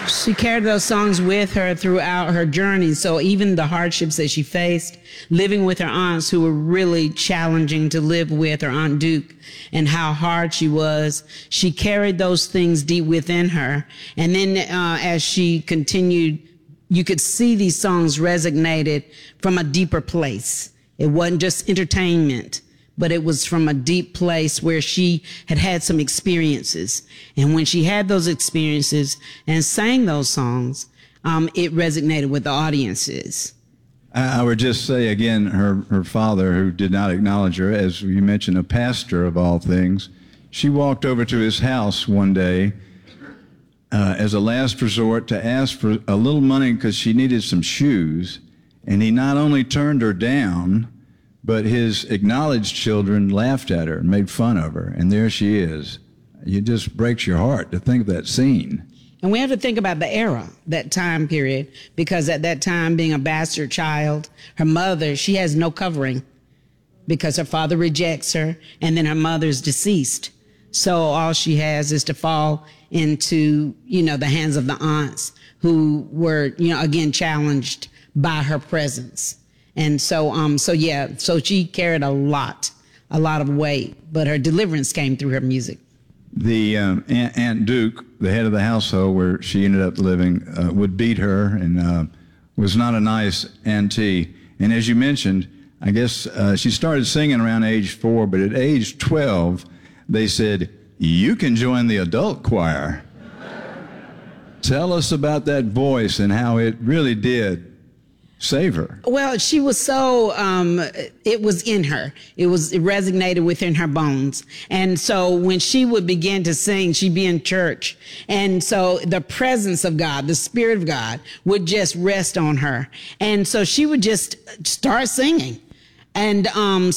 She carried those songs with her throughout her journey. So even the hardships that she faced, living with her aunts who were really challenging to live with, her Aunt Duke, and how hard she was, she carried those things deep within her. And then as she continued, you could see these songs resonated from a deeper place. It wasn't just entertainment, but it was from a deep place where she had had some experiences. And when she had those experiences and sang those songs, it resonated with the audiences. I would just say again, her father, who did not acknowledge her, as you mentioned, a pastor of all things, she walked over to his house one day as a last resort to ask for a little money because she needed some shoes. And he not only turned her down, but his acknowledged children laughed at her and made fun of her. And there she is. It just breaks your heart to think of that scene. And we have to think about the era, that time period, because at that time, being a bastard child, her mother, she has no covering because her father rejects her and then her mother's deceased. So all she has is to fall into, the hands of the aunts who were, again, challenged by her presence. And so she carried a lot of weight, but her deliverance came through her music. The Aunt Duke, the head of the household where she ended up living, would beat her and was not a nice auntie. And as you mentioned, I guess she started singing around age 4, but at age 12, they said, "You can join the adult choir." Tell us about that voice and how it really did save her. Well, she was so, it was in her. It resonated within her bones. And so when she would begin to sing, she'd be in church. And so the presence of God, the Spirit of God would just rest on her. And so she would just start singing. And